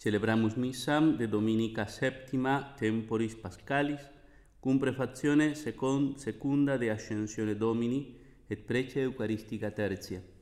Celebramus missam de dominica septima temporis pascalis, cum prefazione secunda de ascensione Domini et prece eucaristica tertia.